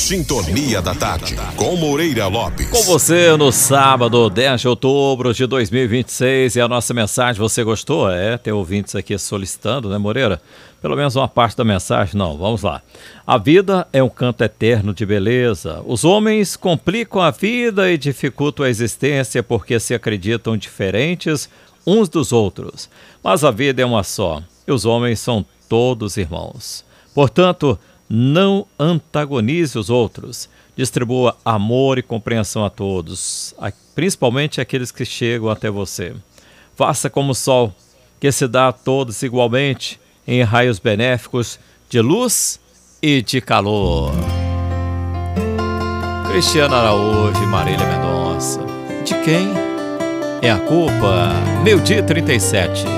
Sintonia da Tarde, com Moreira Lopes. Com você no sábado, 10 de outubro de 2026. E a nossa mensagem, você gostou? Tem ouvintes aqui solicitando, né, Moreira? Pelo menos uma parte da mensagem. Não, vamos lá. A vida é um canto eterno de beleza. Os homens complicam a vida e dificultam a existência porque se acreditam diferentes uns dos outros. Mas a vida é uma só e os homens são todos irmãos. Portanto, não antagonize os outros. Distribua amor e compreensão a todos, principalmente aqueles que chegam até você. Faça como o sol, que se dá a todos igualmente, em raios benéficos de luz e de calor. Cristiano Araújo e Marília Mendonça. De quem é a culpa? 12h37.